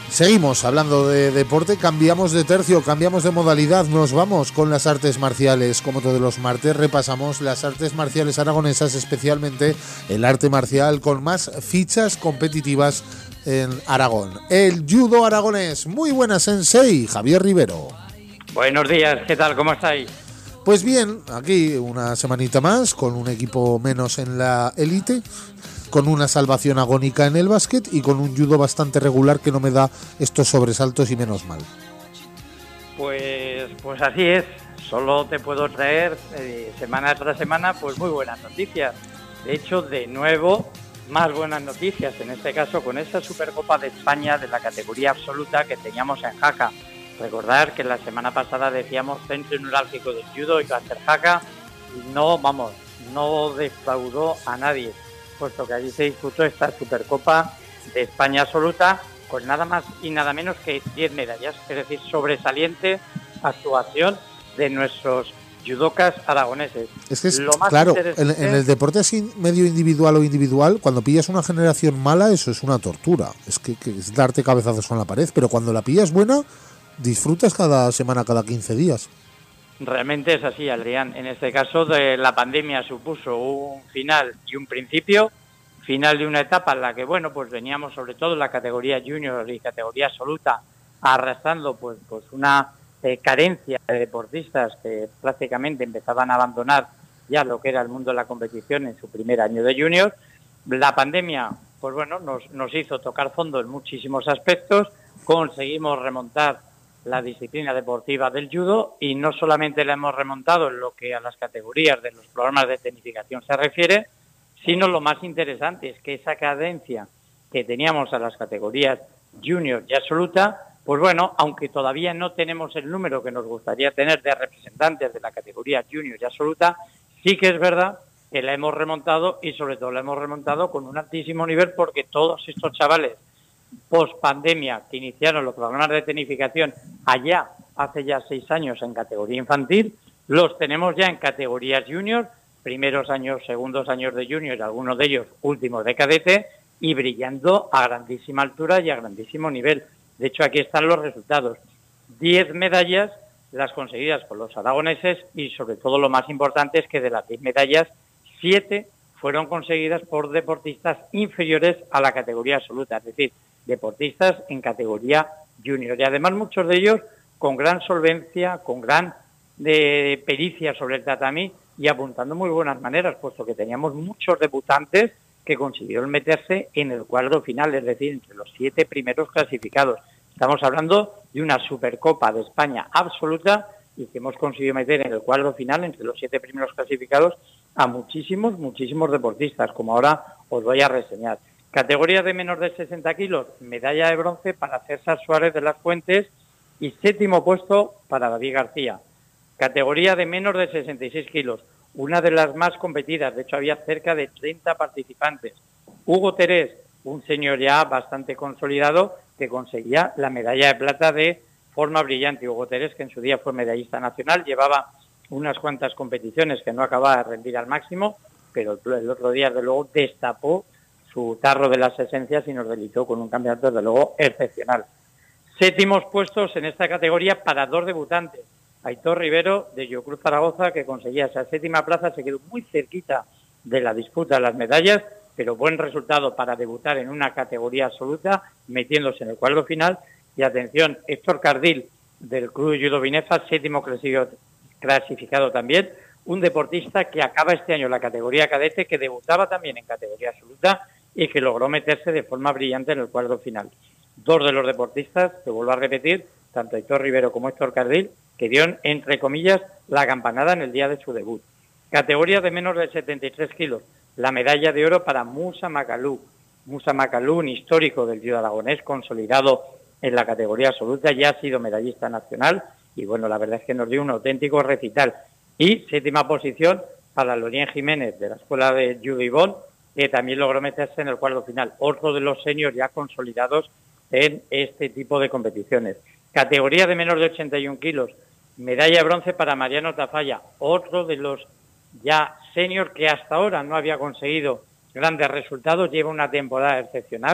Seguimos hablando de deporte, cambiamos de tercio, cambiamos de modalidad, nos vamos con las artes marciales. Como todos los martes repasamos las artes marciales aragonesas, especialmente el arte marcial con más fichas competitivas en Aragón. El judo aragonés. Muy buenas, sensei, Javier Rivero. Buenos días, ¿qué tal? ¿Cómo estáis? Pues bien, aquí una semanita más, con un equipo menos en la élite, con una salvación agónica en el básquet y con un judo bastante regular que no me da estos sobresaltos y menos mal. Pues así es, solo te puedo traer semana tras semana pues muy buenas noticias. De hecho, de nuevo, más buenas noticias, en este caso con esa Supercopa de España de la categoría absoluta que teníamos en Jaca. Recordar que la semana pasada decíamos centro neurálgico del judo y hacer Jaca y no defraudó a nadie, puesto que allí se disputó esta Supercopa de España absoluta con nada más y nada menos que 10 medallas, es decir, sobresaliente actuación de nuestros judocas aragoneses. Es que es, claro, en el deporte así medio individual, cuando pillas una generación mala, eso es una tortura. Es que es darte cabezazos con la pared, pero cuando la pillas buena, disfrutas cada semana, cada 15 días. Realmente es así, Adrián. En este caso, la pandemia supuso un final y un principio. Final de una etapa en la que, pues veníamos sobre todo en la categoría junior y categoría absoluta arrastrando pues una carencia de deportistas que prácticamente empezaban a abandonar ya lo que era el mundo de la competición en su primer año de junior. La pandemia, nos hizo tocar fondo en muchísimos aspectos. Conseguimos remontar la disciplina deportiva del judo y no solamente la hemos remontado en lo que a las categorías de los programas de tecnificación se refiere, sino lo más interesante es que esa cadencia que teníamos a las categorías junior y absoluta, aunque todavía no tenemos el número que nos gustaría tener de representantes de la categoría junior y absoluta, sí que es verdad que la hemos remontado y sobre todo la hemos remontado con un altísimo nivel porque todos estos chavales post pandemia que iniciaron los programas de tecnificación allá hace ya 6 años en categoría infantil, los tenemos ya en categorías junior, primeros años, segundos años de junior, algunos de ellos últimos de cadete, y brillando a grandísima altura y a grandísimo nivel. De hecho, aquí están los resultados. 10 medallas las conseguidas por los aragoneses y sobre todo lo más importante es que de las 10 medallas, 7 fueron conseguidas por deportistas inferiores a la categoría absoluta, es decir, deportistas en categoría junior. Y además muchos de ellos con gran solvencia, con gran pericia sobre el tatami y apuntando muy buenas maneras, puesto que teníamos muchos debutantes que consiguieron meterse en el cuadro final, es decir, entre los 7 primeros clasificados. Estamos hablando de una Supercopa de España absoluta y que hemos conseguido meter en el cuadro final, entre los 7 primeros clasificados, a muchísimos deportistas, como ahora os voy a reseñar. Categoría de menos de 60 kilos, medalla de bronce para César Suárez de las Fuentes y 7º puesto para David García. Categoría de menos de 66 kilos, una de las más competidas, de hecho había cerca de 30 participantes. Hugo Terés, un señor ya bastante consolidado, que conseguía la medalla de plata de forma brillante. Hugo Terés, que en su día fue medallista nacional, llevaba unas cuantas competiciones que no acababa de rendir al máximo, pero el otro día, desde luego, destapó su tarro de las esencias y nos deleitó con un campeonato, desde luego, excepcional. 7º puestos en esta categoría para 2 debutantes. Aitor Rivero, de Yocruz Zaragoza, que conseguía esa 7ª plaza, se quedó muy cerquita de la disputa de las medallas, pero buen resultado para debutar en una categoría absoluta, metiéndose en el cuadro final. Y atención, Héctor Cardil, del Club Judo Binefa, 7º clasificado también, un deportista que acaba este año la categoría cadete, que debutaba también en categoría absoluta y que logró meterse de forma brillante en el cuadro final. 2 de los deportistas, te vuelvo a repetir, tanto Aitor Rivero como Héctor Cardil, que dieron, entre comillas, la campanada en el día de su debut. Categoría de menos de 73 kilos, la medalla de oro para Musa Macalú. Musa Macalú, un histórico del judo aragonés, consolidado en la categoría absoluta, ya ha sido medallista nacional y la verdad es que nos dio un auténtico recital. Y 7ª posición para Lorien Jiménez, de la Escuela de Judo Ibón, que también logró meterse en el cuadro final. Otro de los seniors ya consolidados en este tipo de competiciones. Categoría de menos de 81 kilos, medalla de bronce para Mariano Tafalla, otro de los ya senior que hasta ahora no había conseguido grandes resultados, lleva una temporada excepcional,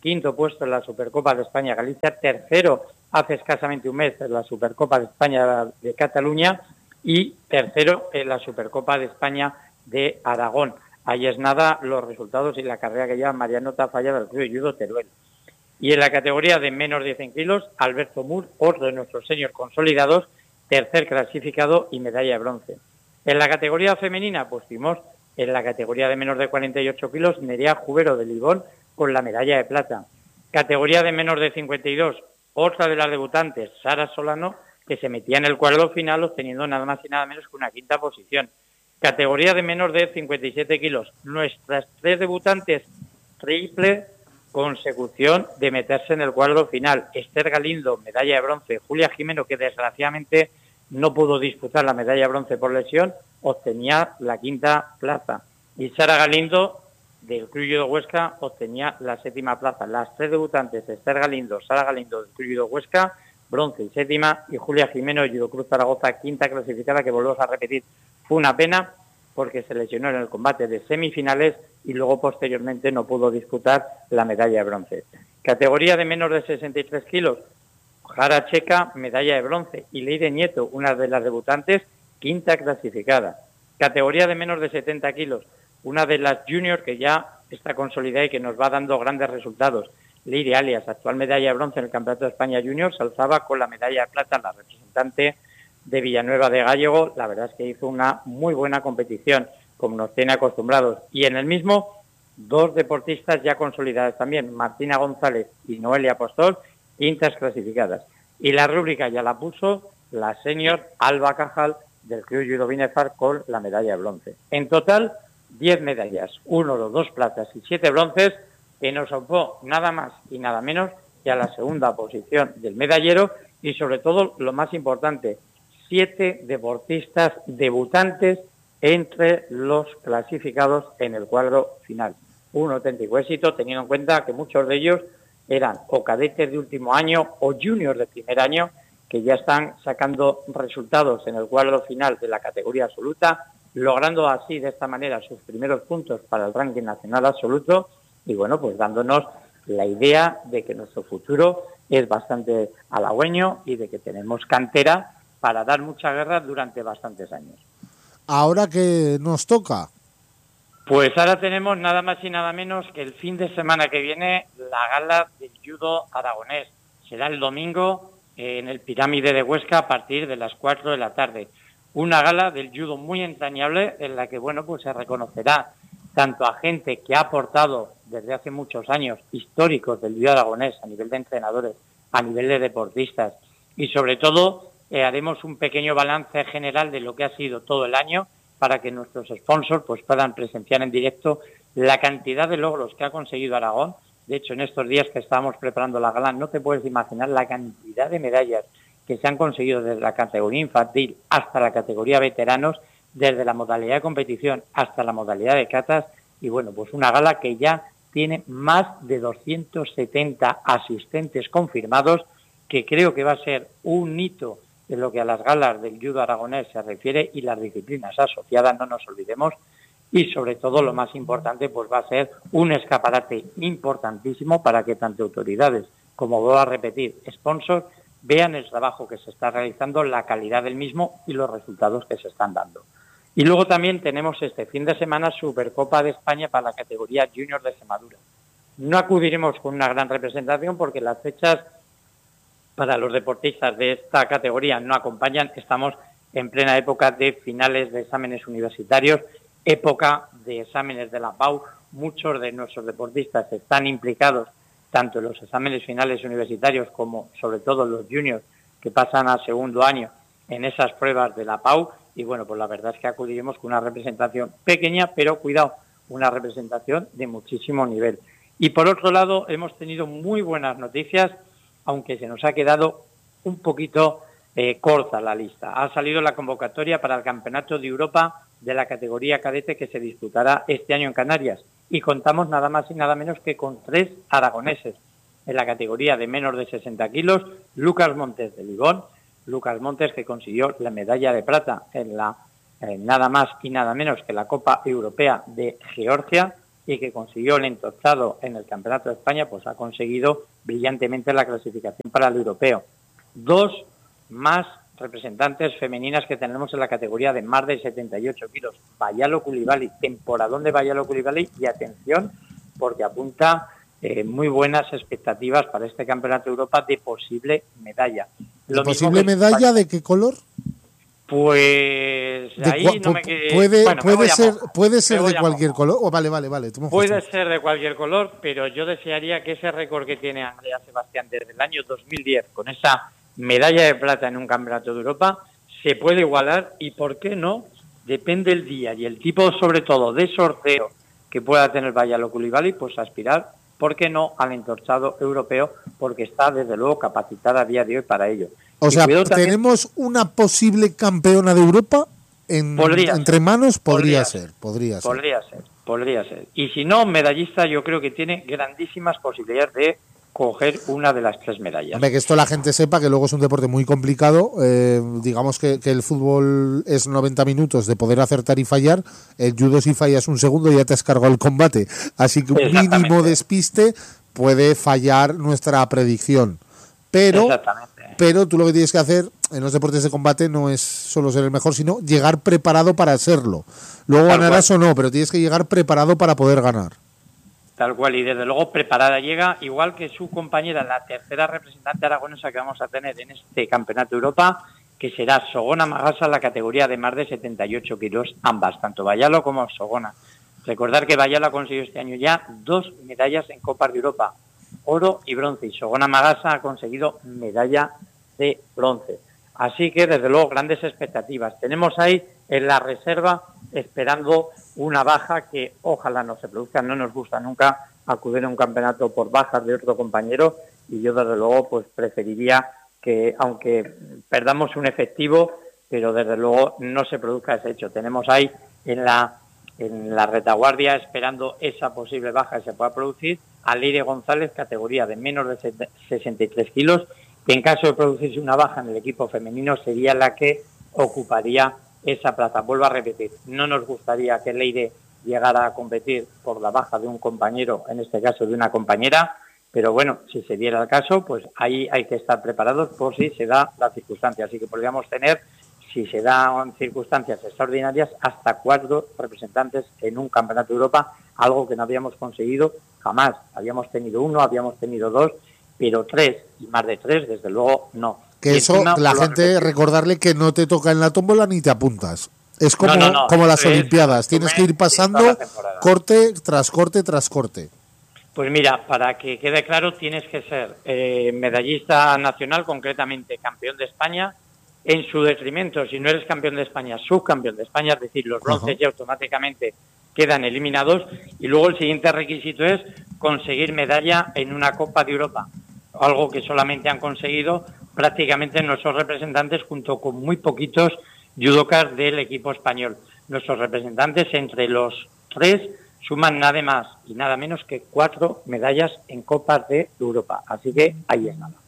quinto puesto en la Supercopa de España Galicia, tercero hace escasamente un mes en la Supercopa de España de Cataluña y tercero en la Supercopa de España de Aragón. Ahí es nada los resultados y la carrera que lleva Mariano Tafalla del Club de Judo Teruel. Y en la categoría de menos de 100 kilos, Alberto Mur, otro de nuestros seniors consolidados, tercer clasificado y medalla de bronce. En la categoría femenina, pues vimos en la categoría de menos de 48 kilos, Nerea Jubero de Libón con la medalla de plata. Categoría de menos de 52, otra de las debutantes, Sara Solano, que se metía en el cuadro final obteniendo nada más y nada menos que una quinta posición. Categoría de menos de 57 kilos, nuestras tres debutantes, triple consecución de meterse en el cuadro final. Esther Galindo, medalla de bronce. Julia Jimeno, que desgraciadamente no pudo disputar la medalla de bronce por lesión, obtenía la quinta plaza. Y Sara Galindo, del Club Judo Huesca, obtenía la séptima plaza. Las tres debutantes, Esther Galindo, Sara Galindo, del Club Judo Huesca, bronce y séptima, y Julia Jimeno, de Judo Cruz Zaragoza, quinta clasificada, que volvemos a repetir. Fue una pena porque se lesionó en el combate de semifinales y luego posteriormente no pudo disputar la medalla de bronce. Categoría de menos de 63 kilos, Jara Checa, medalla de bronce, y Leire Nieto, una de las debutantes, quinta clasificada. Categoría de menos de 70 kilos, una de las juniors que ya está consolidada y que nos va dando grandes resultados. Leire Alias, actual medalla de bronce en el Campeonato de España Junior, se alzaba con la medalla de plata, la representante de Villanueva de Gállego. La verdad es que hizo una muy buena competición, como nos tiene acostumbrados. Y en el mismo, dos deportistas ya consolidadas también, Martina González y Noelia Apostol, quintas clasificadas. Y la rúbrica ya la puso la senior Alba Cajal del Club Judo Binefar con la medalla de bronce. En total, 10 medallas, 1 oro, 2 platas y 7 bronces, que nos ocupó nada más y nada menos que a la segunda posición del medallero y sobre todo, lo más importante, 7 deportistas debutantes entre los clasificados en el cuadro final. Un auténtico éxito, teniendo en cuenta que muchos de ellos eran o cadetes de último año o juniors de primer año, que ya están sacando resultados en el cuadro final de la categoría absoluta, logrando así de esta manera sus primeros puntos para el ranking nacional absoluto y bueno, pues dándonos la idea de que nuestro futuro es bastante halagüeño y de que tenemos cantera para dar mucha guerra durante bastantes años. ¿Ahora qué nos toca? Pues ahora tenemos nada más y nada menos que el fin de semana que viene la gala del judo aragonés. Será el domingo en el Pirámide de Huesca a partir de las 4 de la tarde. Una gala del judo muy entrañable en la que bueno, pues se reconocerá tanto a gente que ha aportado desde hace muchos años históricos del judo aragonés a nivel de entrenadores, a nivel de deportistas y sobre todo haremos un pequeño balance general de lo que ha sido todo el año para que nuestros sponsors pues puedan presenciar en directo la cantidad de logros que ha conseguido Aragón. De hecho, en estos días que estábamos preparando la gala, no te puedes imaginar la cantidad de medallas que se han conseguido desde la categoría infantil hasta la categoría veteranos, desde la modalidad de competición hasta la modalidad de catas. Y bueno, pues una gala que ya tiene más de 270 asistentes confirmados, que creo que va a ser un hito en lo que a las galas del judo aragonés se refiere y las disciplinas asociadas, no nos olvidemos, y sobre todo lo más importante pues va a ser un escaparate importantísimo para que tanto autoridades como, vuelvo a repetir, sponsors vean el trabajo que se está realizando, la calidad del mismo y los resultados que se están dando. Y luego también tenemos este fin de semana Supercopa de España para la categoría junior de Extremadura. No acudiremos con una gran representación porque las fechas para los deportistas de esta categoría no acompañan. Estamos en plena época de finales de exámenes universitarios, época de exámenes de la PAU. Muchos de nuestros deportistas están implicados tanto en los exámenes finales universitarios como sobre todo los juniors que pasan a segundo año en esas pruebas de la PAU. Y bueno, pues la verdad es que acudiremos con una representación pequeña, pero cuidado, una representación de muchísimo nivel. Y por otro lado, hemos tenido muy buenas noticias, aunque se nos ha quedado un poquito corta la lista. Ha salido la convocatoria para el Campeonato de Europa de la categoría cadete que se disputará este año en Canarias y contamos nada más y nada menos que con 3 aragoneses. En la categoría de menos de 60 kilos, Lucas Montes de Libón, Lucas Montes que consiguió la medalla de plata en la nada más y nada menos que la Copa Europea de Georgia, y que consiguió el entorchado en el Campeonato de España, pues ha conseguido brillantemente la clasificación para el europeo. 2 más representantes femeninas que tenemos en la categoría de más de 78 kilos. Bayalo Coulibaly, temporadón de Bayalo Coulibaly, y atención, porque apunta muy buenas expectativas para este Campeonato de Europa de posible medalla. ¿Posible medalla de qué color? Pues ahí no me puede ser de cualquier color. Oh, vale. Puede ser de cualquier color, pero yo desearía que ese récord que tiene Andrea Sebastián desde el año 2010 con esa medalla de plata en un Campeonato de Europa se puede igualar, y por qué no, depende el día y el tipo sobre todo de sorteo que pueda tener Bayalo Coulibaly, pues aspirar, por qué no, al entorchado europeo, porque está desde luego capacitada a día de hoy para ello. O sea, tenemos una posible campeona de Europa entre manos. Podría ser. Y si no, medallista, yo creo que tiene grandísimas posibilidades de coger una de las 3 medallas. Hombre, que esto la gente sepa que luego es un deporte muy complicado. Digamos que el fútbol es 90 minutos de poder acertar y fallar. El judo, si fallas un segundo ya te has cargado el combate. Así que un mínimo despiste puede fallar nuestra predicción. Pero tú lo que tienes que hacer en los deportes de combate no es solo ser el mejor, sino llegar preparado para serlo. Luego ganarás o no, pero tienes que llegar preparado para poder ganar. Tal cual, y desde luego preparada llega, igual que su compañera, la tercera representante aragonesa que vamos a tener en este Campeonato de Europa, que será Sogona Magasa, en la categoría de más de 78 kilos, ambas, tanto Bayalo como Sogona. Recordar que Bayalo ha conseguido este año ya 2 medallas en Copas de Europa, oro y bronce, y Sogona Magasa ha conseguido medalla de bronce. Así que, desde luego, grandes expectativas. Tenemos ahí en la reserva esperando una baja que ojalá no se produzca. No nos gusta nunca acudir a un campeonato por bajas de otro compañero, y yo, desde luego, pues preferiría que, aunque perdamos un efectivo, pero desde luego no se produzca ese hecho. Tenemos ahí en la retaguardia, esperando esa posible baja que se pueda producir, a Leire González, categoría de menos de 63 kilos, que en caso de producirse una baja en el equipo femenino sería la que ocuparía esa plaza. Vuelvo a repetir, no nos gustaría que Leire llegara a competir por la baja de un compañero, en este caso de una compañera, pero bueno, si se diera el caso, pues ahí hay que estar preparados por si se da la circunstancia. Así que podríamos tener, si se dan circunstancias extraordinarias, hasta 4 representantes en un Campeonato de Europa, algo que no habíamos conseguido jamás. Habíamos tenido 1, habíamos tenido 2, pero 3 y más de 3, desde luego, no. Que eso, la gente, recordarle que no te toca en la tómbola ni te apuntas. Es como, como las Olimpiadas, tienes que ir pasando corte tras corte tras corte. Pues mira, para que quede claro, tienes que ser medallista nacional, concretamente campeón de España. En su detrimento, si no eres campeón de España, subcampeón de España, es decir, los bronces ya automáticamente quedan eliminados. Y luego el siguiente requisito es conseguir medalla en una Copa de Europa, algo que solamente han conseguido prácticamente nuestros representantes, junto con muy poquitos judocas del equipo español. Nuestros representantes, entre los 3, suman nada más y nada menos que 4 medallas en Copas de Europa. Así que ahí es nada.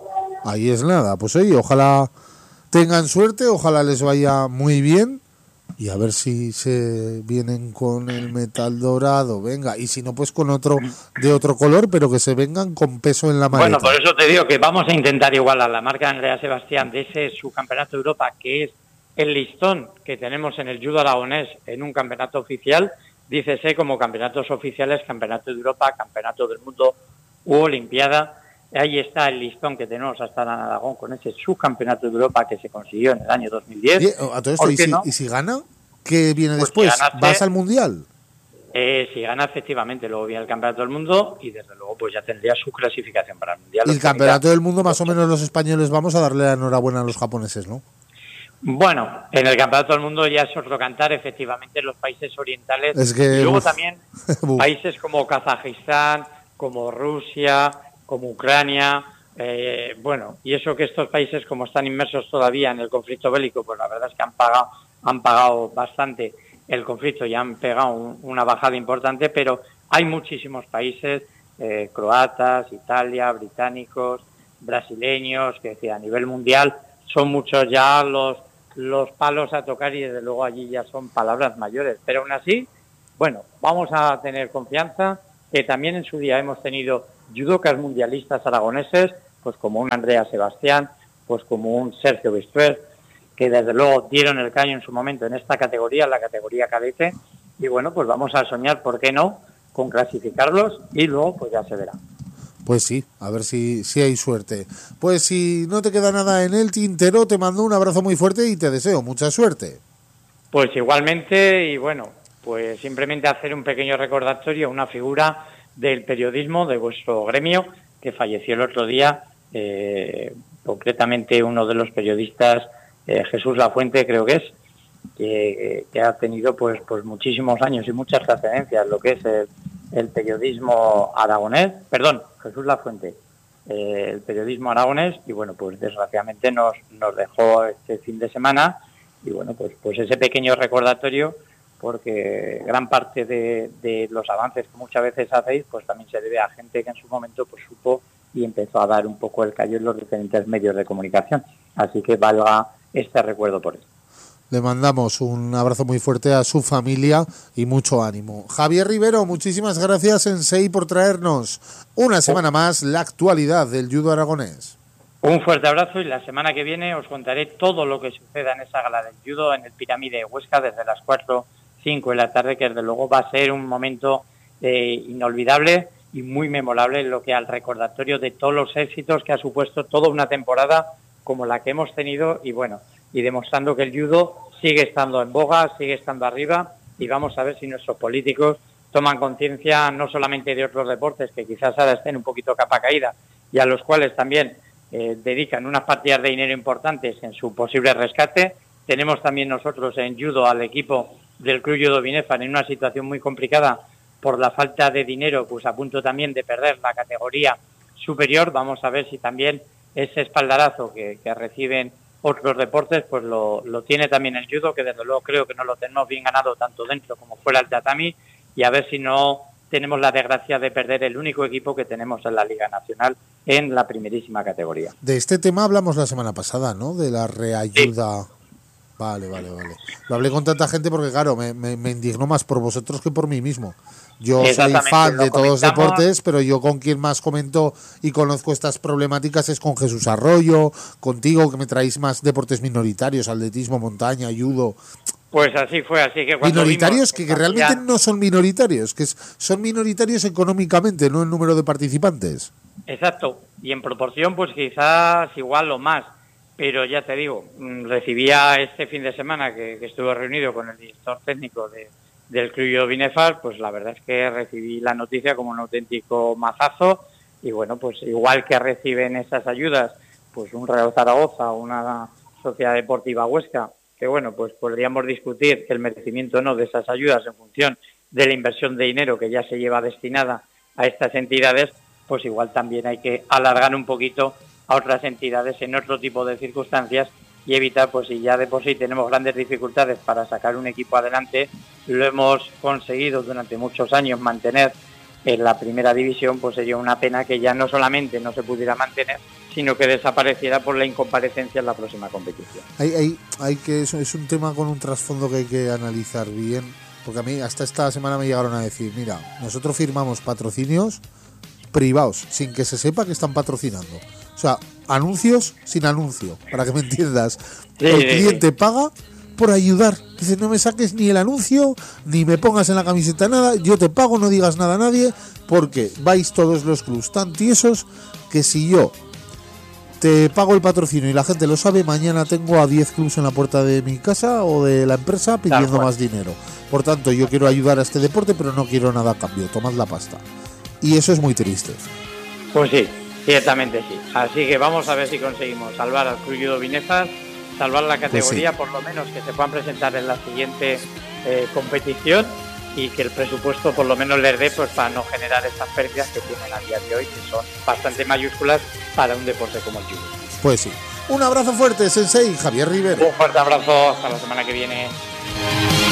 Ahí es nada. Pues oye, ojalá tengan suerte, ojalá les vaya muy bien, y a ver si se vienen con el metal dorado, venga, y si no, pues con otro de otro color, pero que se vengan con peso en la maleta. Bueno, por eso te digo que vamos a intentar igualar la marca de Andrea Sebastián de ese subcampeonato de Europa, que es el listón que tenemos en el judo aragonés en un campeonato oficial. Dícese como campeonatos oficiales, campeonato de Europa, campeonato del mundo u olimpiada. Ahí está el listón que tenemos hasta en Aragón con ese subcampeonato de Europa que se consiguió en el año 2010. A todo esto, ¿y si gana? ¿Qué viene pues después? Si ¿vas al Mundial? Si gana, efectivamente, luego viene el Campeonato del Mundo y desde luego pues ya tendría su clasificación para el Mundial. Y el Campeonato del Mundo, más o menos los españoles vamos a darle la enhorabuena a los japoneses, ¿no? Bueno, en el Campeonato del Mundo ya es otro cantar, efectivamente, los países orientales. Es que, y luego también países como Kazajistán, como Rusia, como Ucrania, bueno, y eso que estos países, como están inmersos todavía en el conflicto bélico, pues la verdad es que han pagado bastante el conflicto y han pegado una bajada importante, pero hay muchísimos países, croatas, Italia, británicos, brasileños, que decía, a nivel mundial son muchos ya los palos a tocar, y desde luego allí ya son palabras mayores, pero aún así Bueno, vamos a tener confianza, que también en su día hemos tenido judocas mundialistas aragoneses, pues como un Andrea Sebastián, pues como un Sergio Bistruer, que desde luego dieron el callo en su momento en esta categoría, la categoría cadete, y bueno, pues vamos a soñar, ¿por qué no?, con clasificarlos y luego pues ya se verá. Pues sí, a ver si hay suerte. Pues si no te queda nada en el tintero, te mando un abrazo muy fuerte y te deseo mucha suerte. Pues igualmente, y bueno, pues simplemente hacer un pequeño recordatorio, una figura del periodismo de vuestro gremio, que falleció el otro día, concretamente uno de los periodistas, Jesús Lafuente, creo que es, que ha tenido pues muchísimos años y muchas trascendencias, lo que es el periodismo aragonés, perdón, Jesús Lafuente, el periodismo aragonés, y bueno, pues desgraciadamente nos dejó este fin de semana, y bueno, pues ese pequeño recordatorio, porque gran parte de los avances que muchas veces hacéis, pues también se debe a gente que en su momento pues supo y empezó a dar un poco el callo en los diferentes medios de comunicación. Así que valga este recuerdo por él. Le mandamos un abrazo muy fuerte a su familia y mucho ánimo. Javier Rivero, muchísimas gracias, Sensei, por traernos una semana más la actualidad del judo aragonés. Un fuerte abrazo, y la semana que viene os contaré todo lo que suceda en esa gala del judo en el Pirámide de Huesca desde las 4:05 de la tarde, que desde luego va a ser un momento inolvidable y muy memorable en lo que al recordatorio de todos los éxitos que ha supuesto toda una temporada como la que hemos tenido, y bueno, y demostrando que el judo sigue estando en boga, sigue estando arriba, y vamos a ver si nuestros políticos toman conciencia no solamente de otros deportes que quizás ahora estén un poquito capa caída y a los cuales también dedican unas partidas de dinero importantes en su posible rescate. Tenemos también nosotros en judo al equipo del Club Judo Binefar en una situación muy complicada por la falta de dinero, pues a punto también de perder la categoría superior. Vamos a ver si también ese espaldarazo que reciben otros deportes, pues lo tiene también el judo, que desde luego creo que no lo tenemos bien ganado tanto dentro como fuera del tatami, y a ver si no tenemos la desgracia de perder el único equipo que tenemos en la Liga Nacional en la primerísima categoría. De este tema hablamos la semana pasada, ¿no? De la reayuda. Sí. Vale. Lo hablé con tanta gente porque, claro, me indignó más por vosotros que por mí mismo. Yo soy fan de todos los deportes, pero yo con quien más comento y conozco estas problemáticas es con Jesús Arroyo, contigo, que me traéis más deportes minoritarios, atletismo, montaña, judo. Pues así fue, así que cuando minoritarios que realmente no son minoritarios, que son minoritarios económicamente, no en número de participantes. Exacto, y en proporción pues quizás igual o más, pero ya te digo, recibía este fin de semana que estuve reunido con el director técnico del Club Judo Binefar, pues la verdad es que recibí la noticia como un auténtico mazazo, y bueno, pues igual que reciben esas ayudas, pues un Real Zaragoza, una Sociedad Deportiva Huesca, que bueno, pues podríamos discutir el merecimiento o no de esas ayudas en función de la inversión de dinero que ya se lleva destinada a estas entidades, pues igual también hay que alargar un poquito a otras entidades en otro tipo de circunstancias y evitar, pues si ya de por sí tenemos grandes dificultades para sacar un equipo adelante, lo hemos conseguido durante muchos años mantener en la primera división, pues sería una pena que ya no solamente no se pudiera mantener, sino que desapareciera por la incomparecencia en la próxima competición. Hay que es un tema con un trasfondo que hay que analizar bien, porque a mí hasta esta semana me llegaron a decir, mira, nosotros firmamos patrocinios privados, sin que se sepa que están patrocinando. O sea, anuncios sin anuncio, para que me entiendas. Sí, el cliente paga por ayudar. Dice, no me saques ni el anuncio, ni me pongas en la camiseta nada, yo te pago, no digas nada a nadie, porque vais todos los clubs tan tiesos que si yo te pago el patrocinio y la gente lo sabe, mañana tengo a 10 clubs en la puerta de mi casa o de la empresa pidiendo más dinero. Por tanto, yo quiero ayudar a este deporte, pero no quiero nada a cambio, tomad la pasta. Y eso es muy triste. Pues sí, ciertamente sí. Así que vamos a ver si conseguimos salvar al Club Judo Binefar, salvar la categoría, pues sí, por lo menos que se puedan presentar en la siguiente competición, y que el presupuesto por lo menos les dé, pues para no generar estas pérdidas que tienen a día de hoy, que son bastante mayúsculas para un deporte como el judo. Pues sí. Un abrazo fuerte, Sensei Javier Rivero. Un fuerte abrazo, hasta la semana que viene.